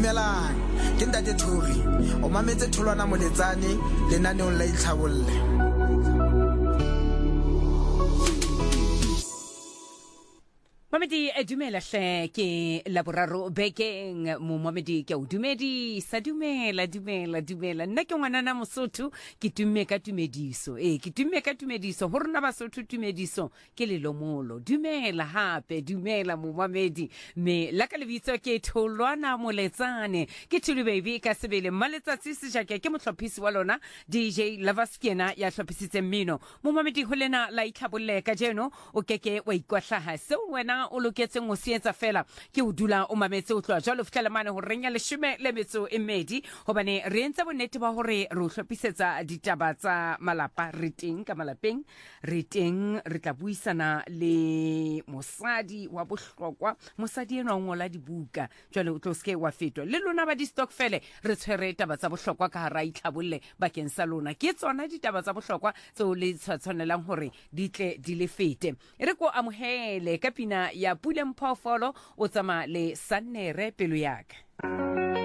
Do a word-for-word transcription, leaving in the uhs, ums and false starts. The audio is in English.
Dumelang, ke Ntate Thuri, o mametse Tholwana Moletsane lenaneong la Itlhabolle. Mamedi e dumela hle ke laboraro bekeng mo mamedi ke o dumedi sa dumela dumela dumela nna ke ngwanana Mosotho ke tumme ka tumediso eh ke tumme ka tumediso ho rena Basotho tumediso ke lelomolo dumela hape dumela mo mamedi me la ka lebitso ke Tholwana Moletsane ke Thuli baby ka sebele maletsatsi se jake ke motlhophisi wa lona D J Lavaskena ya tlhophisitse mmino mo mamedi ho lena la Itlhabolle ka jeno o keke wa ikwahlaha se wena o loketseng o sietsa fela ke o dula o mametse o tloa jalo fitla mane ho renya leshome le metso e mmedi hobane re entse bonnete ba hore re o hlophisetsa ditaba tsa malapa re teng ka malapeng re teng re tla buisana le mosadi wa bohlokwa mosadi ena o ngola dibuka jalo o tlo ske wa fetwa le lona ba di stokfele re tshwere taba tsa bohlokwa ka hara Itlhabolle bakeng sa lona ke tsona ditaba tsa bohlokwa tseo le tshwanelang hore di tle di le fete re ko amohele ka pina ya Pule Mpofolo o tsama le Sannere pelo yaka.